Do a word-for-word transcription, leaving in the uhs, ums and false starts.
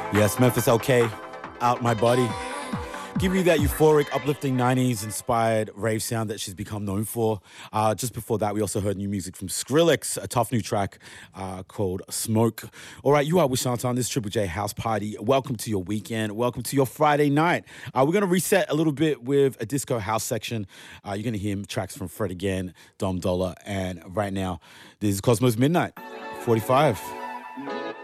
Yes, Memphis L K, Out My Body. Give you that euphoric, uplifting nineties inspired rave sound that she's become known for. Uh, just before that, we also heard new music from Skrillex, a tough new track uh, called Smoke. All right, you are with Shantan, this Triple J House Party. Welcome to your weekend. Welcome to your Friday night. Uh, we're going to reset a little bit with a disco house section. Uh, you're going to hear tracks from Fred again, Dom Dollar, and right now, this is Cosmos Midnight, forty-five.